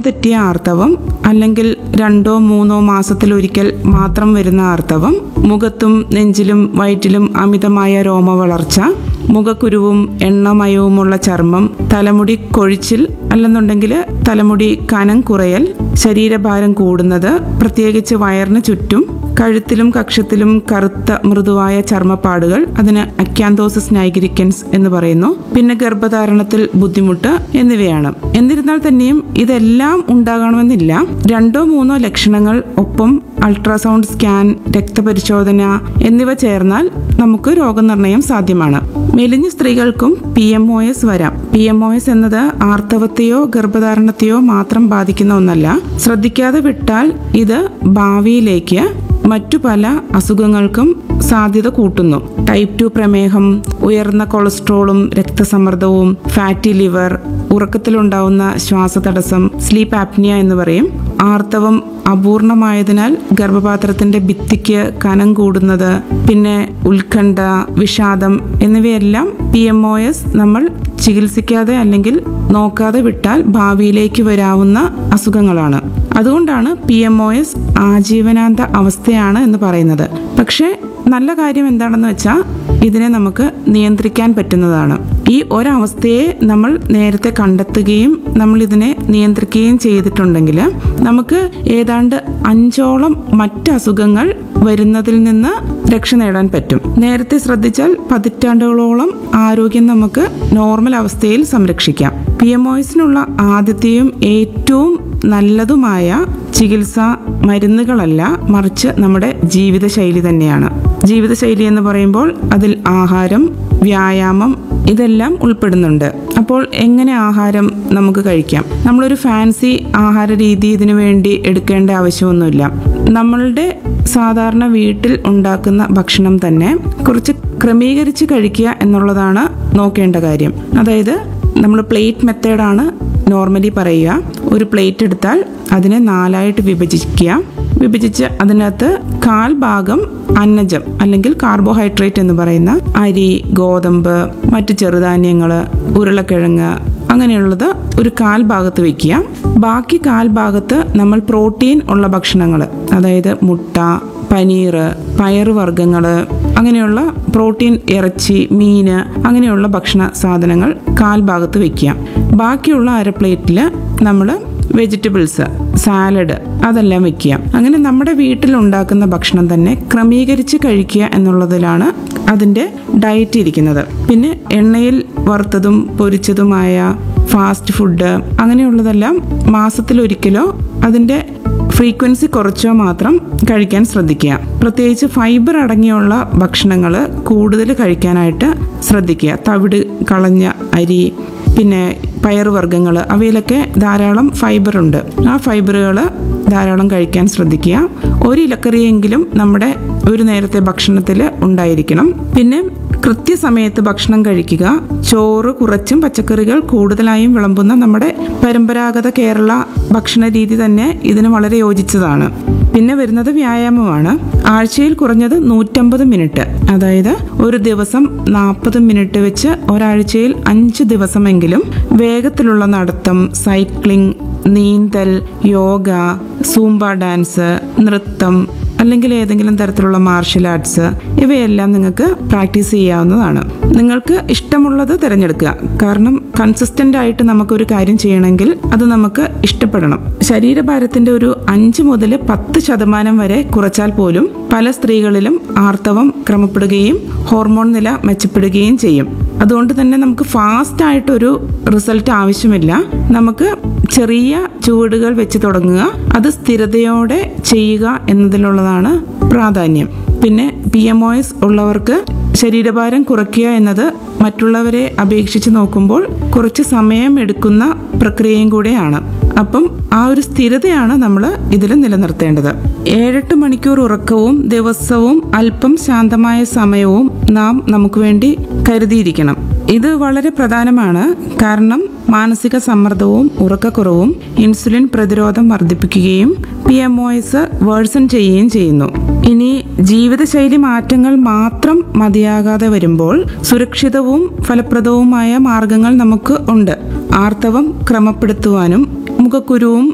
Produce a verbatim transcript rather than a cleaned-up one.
തെറ്റിയ ആർത്തവം, അല്ലെങ്കിൽ രണ്ടോ മൂന്നോ മാസത്തിലൊരിക്കൽ മാത്രം വരുന്ന ആർത്തവം, മുഖത്തും നെഞ്ചിലും വയറ്റിലും അമിതമായ രോമ വളർച്ച, മുഖക്കുരുവും എണ്ണമയവുമുള്ള ചർമ്മം, തലമുടി കൊഴിച്ചിൽ അല്ലെന്നുണ്ടെങ്കിൽ തലമുടി കനം കുറയൽ, ശരീരഭാരം കൂടുന്നത്, പ്രത്യേകിച്ച് വയറിന് ചുറ്റും കഴുത്തിലും കക്ഷത്തിലും കറുത്ത മൃദുവായ ചർമ്മപ്പാടുകൾ, അതിന് അക്യാന്തോസിസ് നൈഗ്രിക്കൻസ് എന്ന് പറയുന്നു, പിന്നെ ഗർഭധാരണത്തിൽ ബുദ്ധിമുട്ട് എന്നിവയാണ്. എന്നിരുന്നാൽ തന്നെയും ഇതെല്ലാം ഉണ്ടാകണമെന്നില്ല. രണ്ടോ മൂന്നോ ലക്ഷണങ്ങൾ ഒപ്പം അൾട്രാസൗണ്ട് സ്കാൻ, രക്തപരിശോധന എന്നിവ ചേർന്നാൽ നമുക്ക് രോഗനിർണയം സാധ്യമാണ്. മെലിഞ്ഞ സ്ത്രീകൾക്കും പി എം ഒ എസ് വരാം. പി എം ഒ എസ് എന്നത് ആർത്തവത്തെയോ ഗർഭധാരണത്തെയോ മാത്രം ബാധിക്കുന്ന ഒന്നല്ല. ശ്രദ്ധിക്കാതെ വിട്ടാൽ ഇത് ഭാവിയിലേക്ക് മറ്റു പല അസുഖങ്ങൾക്കും സാധ്യത കൂട്ടുന്നു. ടൈപ്പ് ടു പ്രമേഹം, ഉയർന്ന കൊളസ്ട്രോളും രക്തസമ്മർദ്ദവും, ഫാറ്റി ലിവർ, ഉറക്കത്തിലുണ്ടാവുന്ന ശ്വാസതടസ്സം, സ്ലീപ്പ് ആപ്നിയ എന്ന് പറയും, ആർത്തവം അപൂർണമായതിനാൽ ഗർഭപാത്രത്തിന്റെ ഭിത്തിക്ക് കനം കൂടുന്നത്, പിന്നെ ഉത്കണ്ഠ, വിഷാദം എന്നിവയെല്ലാം പി എം ഒ എസ് നമ്മൾ ചികിത്സിക്കാതെ അല്ലെങ്കിൽ നോക്കാതെ വിട്ടാൽ ഭാവിയിലേക്ക് വരാവുന്ന അസുഖങ്ങളാണ്. അതുകൊണ്ടാണ് പി എം ഒ എസ് ആജീവനാന്ത അവസ്ഥയാണ് എന്ന് പറയുന്നത്. പക്ഷേ നല്ല കാര്യം എന്താണെന്ന് വെച്ചാൽ ഇതിനെ നമുക്ക് നിയന്ത്രിക്കാൻ പറ്റുന്നതാണ്. ഈ ഒരവസ്ഥയെ നമ്മൾ നേരത്തെ കണ്ടെത്തുകയും നമ്മൾ ഇതിനെ നിയന്ത്രിക്കുകയും ചെയ്തിട്ടുണ്ടെങ്കിൽ നമുക്ക് ഏതാണ്ട് അഞ്ചോളം മറ്റ് അസുഖങ്ങൾ വരുന്നതിൽ നിന്ന് രക്ഷ നേടാൻ പറ്റും. നേരത്തെ ശ്രദ്ധിച്ചാൽ പതിറ്റാണ്ടുകളോളം ആരോഗ്യം നമുക്ക് നോർമൽ അവസ്ഥയിൽ സംരക്ഷിക്കാം. പി എം ഒ എസിനുള്ള ആദ്യത്തെയും ഏറ്റവും നല്ലതുമായ ചികിത്സ മരുന്നുകളല്ല, മറിച്ച് നമ്മുടെ ജീവിതശൈലി തന്നെയാണ്. ജീവിതശൈലി എന്ന് പറയുമ്പോൾ അതിൽ ആഹാരം, വ്യായാമം ഇതെല്ലാം ഉൾപ്പെടുന്നുണ്ട്. അപ്പോൾ എങ്ങനെ ആഹാരം നമുക്ക് കഴിക്കാം? നമ്മളൊരു ഫാൻസി ആഹാര രീതി ഇതിനു വേണ്ടി എടുക്കേണ്ട ആവശ്യമൊന്നുമില്ല. നമ്മളുടെ സാധാരണ വീട്ടിൽ ഉണ്ടാക്കുന്ന ഭക്ഷണം തന്നെ കുറച്ച് ക്രമീകരിച്ച് കഴിക്കുക എന്നുള്ളതാണ് നോക്കേണ്ട കാര്യം. അതായത് നമ്മൾ പ്ലേറ്റ് മെത്തേഡാണ് നോർമലി പറയുക. ഒരു പ്ലേറ്റ് എടുത്താൽ അതിനെ നാലായിട്ട് വിഭജിക്കുക. വിഭജിച്ച് അതിനകത്ത് കാൽ ഭാഗം അന്നജം അല്ലെങ്കിൽ കാർബോഹൈഡ്രേറ്റ് എന്ന് പറയുന്ന അരി, ഗോതമ്പ്, മറ്റു ചെറുധാന്യങ്ങൾ, ഉരുളക്കിഴങ്ങ് അങ്ങനെയുള്ളത് ഒരു കാൽ ഭാഗത്ത് വെക്കുക. ബാക്കി കാൽ ഭാഗത്ത് നമ്മൾ പ്രോട്ടീൻ ഉള്ള ഭക്ഷണങ്ങൾ, അതായത് മുട്ട, പനീർ, പയറുവർഗ്ഗങ്ങൾ, അങ്ങനെയുള്ള പ്രോട്ടീൻ, ഇറച്ചി, മീന് അങ്ങനെയുള്ള ഭക്ഷണ സാധനങ്ങൾ കാൽ ഭാഗത്ത് വെക്കുക. ബാക്കിയുള്ള അര പ്ലേറ്റിൽ നമ്മൾ വെജിറ്റബിൾസ്, സാലഡ് അതെല്ലാം വെക്കുക. അങ്ങനെ നമ്മുടെ വീട്ടിൽ ഉണ്ടാക്കുന്ന ഭക്ഷണം തന്നെ ക്രമീകരിച്ച് കഴിക്കുക എന്നുള്ളതിലാണ് അതിൻ്റെ ഡയറ്റ് ഇരിക്കുന്നത്. പിന്നെ എണ്ണയിൽ വറുത്തതും പൊരിച്ചതുമായ ഫാസ്റ്റ് ഫുഡ് അങ്ങനെയുള്ളതെല്ലാം മാസത്തിലൊരിക്കലോ അതിൻ്റെ ഫ്രീക്വൻസി കുറച്ചോ മാത്രം കഴിക്കാൻ ശ്രദ്ധിക്കുക. പ്രത്യേകിച്ച് ഫൈബർ അടങ്ങിയുള്ള ഭക്ഷണങ്ങൾ കൂടുതൽ കഴിക്കാനായിട്ട് ശ്രദ്ധിക്കുക. തവിട് കളഞ്ഞ അരി, പിന്നെ പയറുവർഗ്ഗങ്ങൾ, അവയിലൊക്കെ ധാരാളം ഫൈബറുണ്ട്. ആ ഫൈബറുകൾ ധാരാളം കഴിക്കാൻ ശ്രദ്ധിക്കുക. ഒരു ഇലക്കറിയെങ്കിലും നമ്മുടെ ഒരു നേരത്തെ ഭക്ഷണത്തിൽ ഉണ്ടായിരിക്കണം. പിന്നെ കൃത്യസമയത്ത് ഭക്ഷണം കഴിക്കുക. ചോറ് കുറച്ചും പച്ചക്കറികൾ കൂടുതലായും വിളമ്പുന്ന നമ്മുടെ പരമ്പരാഗത കേരള ഭക്ഷണ രീതി തന്നെ ഇതിന് വളരെ യോജിച്ചതാണ്. പിന്നെ വരുന്നത് വ്യായാമമാണ്. ആഴ്ചയിൽ കുറഞ്ഞത് നൂറ്റമ്പത് മിനിറ്റ്, അതായത് ഒരു ദിവസം നാൽപ്പത് മിനിറ്റ് വെച്ച് ഒരാഴ്ചയിൽ അഞ്ച് ദിവസമെങ്കിലും വേഗത്തിലുള്ള നടത്തം, സൈക്ലിംഗ്, നീന്തൽ, യോഗ, സൂംബ ഡാൻസ്, നൃത്തം അല്ലെങ്കിൽ ഏതെങ്കിലും തരത്തിലുള്ള മാർഷൽ ആർട്സ് ഇവയെല്ലാം നിങ്ങൾക്ക് പ്രാക്ടീസ് ചെയ്യാവുന്നതാണ്. നിങ്ങൾക്ക് ഇഷ്ടമുള്ളത് തിരഞ്ഞെടുക്കുക. കാരണം കൺസിസ്റ്റന്റ് ആയിട്ട് നമുക്കൊരു കാര്യം ചെയ്യണമെങ്കിൽ അത് നമുക്ക് ഇഷ്ടപ്പെടണം. ശരീരഭാരത്തിന്റെ ഒരു അഞ്ച് മുതൽ പത്ത് ശതമാനം വരെ കുറച്ചാൽ പോലും പല സ്ത്രീകളിലും ആർത്തവം ക്രമപ്പെടുകയും ഹോർമോൺ നില മെച്ചപ്പെടുകയും ചെയ്യും. അതുകൊണ്ട് തന്നെ നമുക്ക് ഫാസ്റ്റ് ആയിട്ടൊരു റിസൾട്ട് ആവശ്യമില്ല. നമുക്ക് ചെറിയ ചുവടുകൾ വെച്ച് തുടങ്ങുക, അത് സ്ഥിരതയോടെ ചെയ്യുക എന്നതിലുള്ളതാണ് പ്രാധാന്യം. പിന്നെ പി എം ഒ എസ് ഉള്ളവർക്ക് ശരീരഭാരം കുറയ്ക്കുക എന്നത് മറ്റുള്ളവരെ അപേക്ഷിച്ച് നോക്കുമ്പോൾ കുറച്ച് സമയം എടുക്കുന്ന പ്രക്രിയയും കൂടെയാണ്. അപ്പം ആ ഒരു സ്ഥിരതയാണ് നമ്മൾ ഇതിൽ നിലനിർത്തേണ്ടത്. ഏഴെട്ട് മണിക്കൂർ ഉറക്കവും ദിവസവും അല്പം ശാന്തമായ സമയവും നാം നമുക്ക് വേണ്ടി കരുതിയിരിക്കണം. ഇത് വളരെ പ്രധാനമാണ്. കാരണം മാനസിക സമ്മർദ്ദവും ഉറക്കക്കുറവും ഇൻസുലിൻ പ്രതിരോധം വർദ്ധിപ്പിക്കുകയും P M O S version ചെയ്യുകയും ചെയ്യുന്നു. ഇനി ജീവിതശൈലി മാറ്റങ്ങൾ മാത്രം മതിയാകാതെ വരുമ്പോൾ സുരക്ഷിതവും ഫലപ്രദവുമായ മാർഗങ്ങൾ നമുക്ക് ഉണ്ട്. ആർത്തവം ക്രമപ്പെടുത്തുവാനും മുഖക്കുരുവും